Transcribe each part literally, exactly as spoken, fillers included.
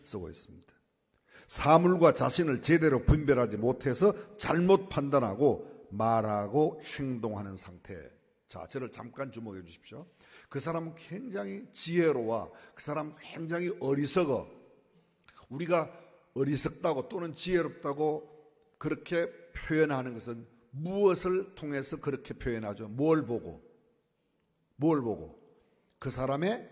쓰고 있습니다. 사물과 자신을 제대로 분별하지 못해서 잘못 판단하고 말하고 행동하는 상태. 자, 저를 잠깐 주목해 주십시오. 그 사람은 굉장히 지혜로워. 그 사람은 굉장히 어리석어. 우리가 어리석다고 또는 지혜롭다고 그렇게 표현하는 것은 무엇을 통해서 그렇게 표현하죠? 뭘 보고? 뭘 보고? 그 사람의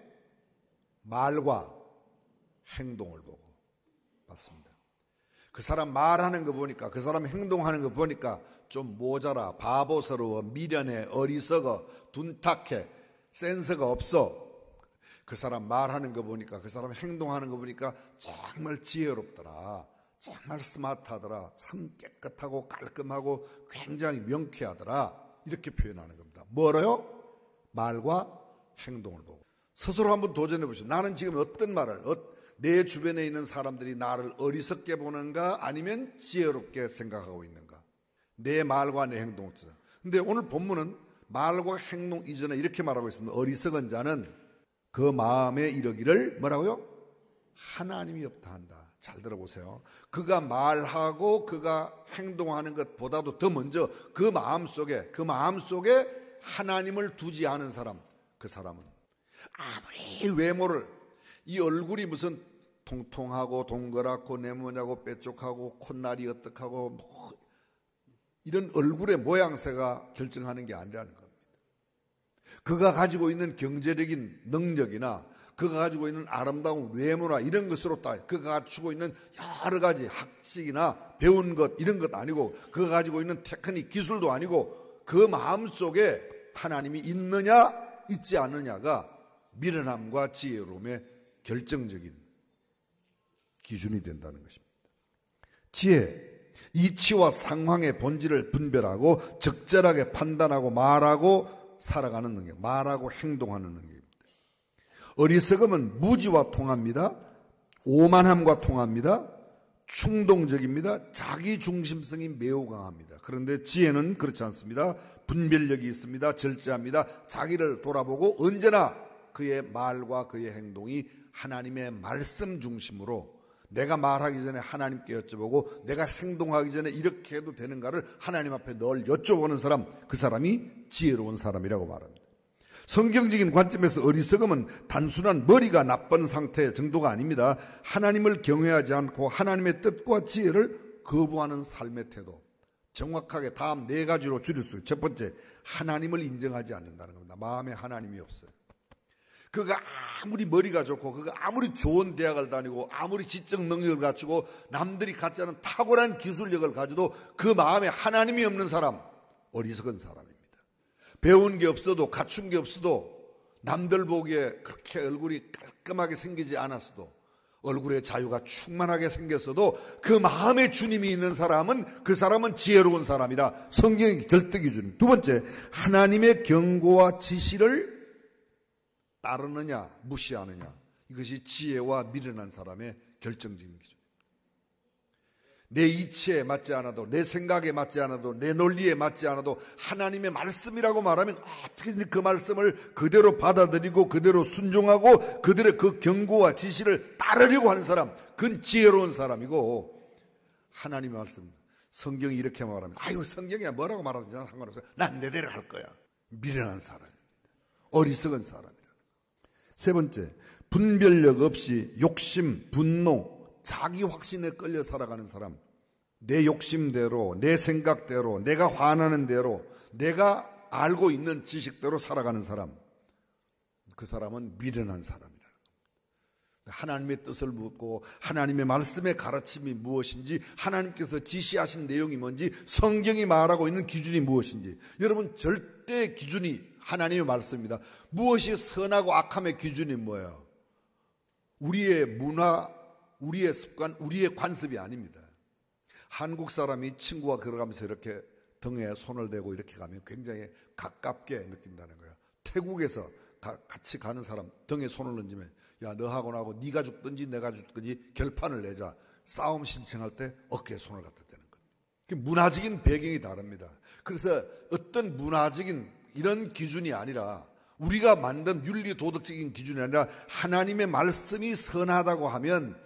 말과 행동을 보고. 맞습니다. 그 사람 말하는 거 보니까, 그 사람 행동하는 거 보니까 좀 모자라, 바보스러워, 미련해, 어리석어, 둔탁해, 센스가 없어. 그 사람 말하는 거 보니까, 그 사람 행동하는 거 보니까 정말 지혜롭더라. 정말 스마트하더라. 참 깨끗하고 깔끔하고 굉장히 명쾌하더라. 이렇게 표현하는 겁니다. 뭐로요? 말과 행동을 보고. 스스로 한번 도전해 보시죠. 나는 지금 어떤 말을, 내 주변에 있는 사람들이 나를 어리석게 보는가 아니면 지혜롭게 생각하고 있는가? 내 말과 내 행동을. 근데 오늘 본문은 말과 행동 이전에 이렇게 말하고 있습니다. 어리석은 자는 그 마음에 이르기를 뭐라고요? 하나님이 없다 한다. 잘 들어보세요. 그가 말하고 그가 행동하는 것보다도 더 먼저 그 마음 속에, 그 마음 속에 하나님을 두지 않은 사람, 그 사람은 아무리 외모를, 이 얼굴이 무슨 통통하고 동그랗고 네모나고 뾰족하고 콧날이 어떡하고 뭐 이런 얼굴의 모양새가 결정하는 게 아니라는 겁니다. 그가 가지고 있는 경제적인 능력이나 그가 가지고 있는 아름다운 외모나 이런 것으로 따, 그가 갖추고 있는 여러 가지 학식이나 배운 것 이런 것 아니고, 그가 가지고 있는 테크닉 기술도 아니고, 그 마음 속에 하나님이 있느냐 있지 않느냐가 미련함과 지혜로움의 결정적인 기준이 된다는 것입니다. 지혜, 이치와 상황의 본질을 분별하고 적절하게 판단하고 말하고 살아가는 능력, 말하고 행동하는 능력입니다. 어리석음은 무지와 통합니다. 오만함과 통합니다. 충동적입니다. 자기중심성이 매우 강합니다. 그런데 지혜는 그렇지 않습니다. 분별력이 있습니다. 절제합니다. 자기를 돌아보고 언제나 그의 말과 그의 행동이 하나님의 말씀 중심으로, 내가 말하기 전에 하나님께 여쭤보고 내가 행동하기 전에 이렇게 해도 되는가를 하나님 앞에 늘 여쭤보는 사람, 그 사람이 지혜로운 사람이라고 말합니다. 성경적인 관점에서 어리석음은 단순한 머리가 나쁜 상태 정도가 아닙니다. 하나님을 경외하지 않고 하나님의 뜻과 지혜를 거부하는 삶의 태도. 정확하게 다음 네 가지로 줄일 수 있어요. 첫 번째, 하나님을 인정하지 않는다는 겁니다. 마음에 하나님이 없어요. 그가 아무리 머리가 좋고, 그가 아무리 좋은 대학을 다니고, 아무리 지적 능력을 갖추고, 남들이 갖지 않은 탁월한 기술력을 가지도 그 마음에 하나님이 없는 사람, 어리석은 사람입니다. 배운 게 없어도, 갖춘 게 없어도, 남들 보기에 그렇게 얼굴이 깔끔하게 생기지 않았어도, 얼굴에 자유가 충만하게 생겼어도 그 마음에 주님이 있는 사람은, 그 사람은 지혜로운 사람이라 성경의 절대기준. 두 번째, 하나님의 경고와 지시를 따르느냐 무시하느냐, 이것이 지혜와 미련한 사람의 결정적인 기준. 내 이치에 맞지 않아도, 내 생각에 맞지 않아도, 내 논리에 맞지 않아도 하나님의 말씀이라고 말하면 어떻게든 그 말씀을 그대로 받아들이고 그대로 순종하고 그들의 그 경고와 지시를 따르려고 하는 사람, 그건 지혜로운 사람이고, 하나님의 말씀, 성경이 이렇게 말하면 아유 성경이 뭐라고 말하든지 난 상관없어요. 난 내대로 할 거야. 미련한 사람입니다. 어리석은 사람이라. 세 번째, 분별력 없이 욕심, 분노, 자기 확신에 끌려 살아가는 사람. 내 욕심대로, 내 생각대로, 내가 화나는 대로, 내가 알고 있는 지식대로 살아가는 사람. 그 사람은 미련한 사람이라는 겁니다. 하나님의 뜻을 묻고 하나님의 말씀의 가르침이 무엇인지, 하나님께서 지시하신 내용이 뭔지, 성경이 말하고 있는 기준이 무엇인지. 여러분, 절대 기준이 하나님의 말씀입니다. 무엇이 선하고 악함의 기준이 뭐예요? 우리의 문화, 우리의 습관, 우리의 관습이 아닙니다. 한국 사람이 친구가 걸어가면서 이렇게 등에 손을 대고 이렇게 가면 굉장히 가깝게 느낀다는 거예요. 태국에서 가, 같이 가는 사람 등에 손을 얹으면, 야, 너하고 나하고 네가 죽든지 내가 죽든지 결판을 내자. 싸움 신청할 때 어깨에 손을 갖다 대는 거예요. 문화적인 배경이 다릅니다. 그래서 어떤 문화적인 이런 기준이 아니라, 우리가 만든 윤리 도덕적인 기준이 아니라 하나님의 말씀이 선하다고 하면